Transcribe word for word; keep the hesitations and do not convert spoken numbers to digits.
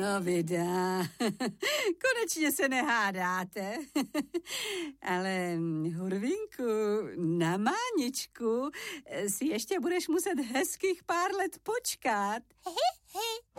No vydá, konečně se nehádáte. Ale Hurvinku, na Máničku si ještě budeš muset hezkých pár let počkat.